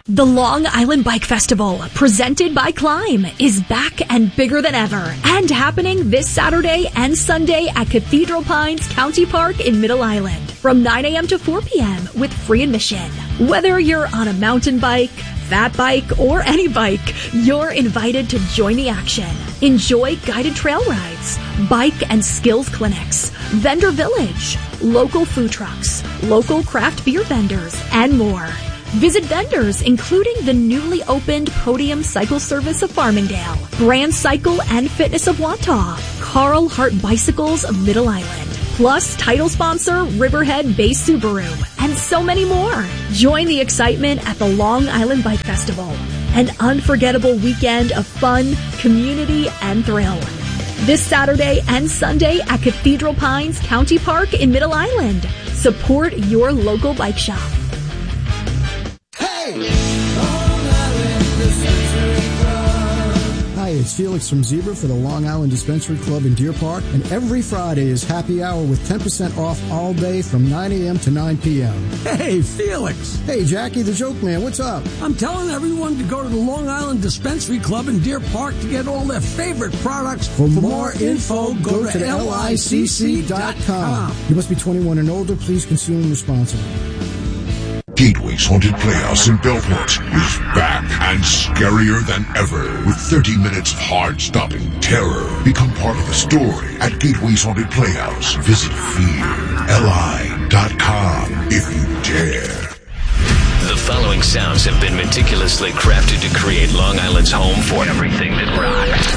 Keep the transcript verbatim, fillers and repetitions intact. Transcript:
The Long Island Bike Festival, presented by Climb, is back and bigger than ever, and happening this Saturday and Sunday at Cathedral Pines County Park in Middle Island from nine a.m. to four p.m. with free admission. Whether you're on a mountain bike, fat bike, or any bike, you're invited to join the action. Enjoy guided trail rides, bike and skills clinics, vendor village, local food trucks, local craft beer vendors, and more. Visit vendors including the newly opened Podium Cycle Service of Farmingdale, Brand Cycle and Fitness of Wantagh, Carl Hart Bicycles of Middle Island, plus title sponsor Riverhead Base Subaru, and so many more. Join the excitement at the Long Island Bike Festival, an unforgettable weekend of fun, community, and thrill. This Saturday and Sunday at Cathedral Pines County Park in Middle Island. Support your local bike shop. Hi, it's Felix from Zebra for the Long Island Dispensary Club in Deer Park, and every Friday is happy hour with ten percent off all day from nine a.m. to nine p.m. Hey, Felix. Hey, Jackie the Joke Man, what's up? I'm telling everyone to go to the Long Island Dispensary Club in Deer Park to get all their favorite products. For, For more, more info, go, go to, to L I C C dot com. You must be twenty-one and older. Please consume responsibly. Gateway's Haunted Playhouse in Bellport is back and scarier than ever with thirty minutes of heart-stopping terror. Become part of the story at Gateway's Haunted Playhouse. Visit fear L I dot com if you dare. The following sounds have been meticulously crafted to create Long Island's home for everything that rocks.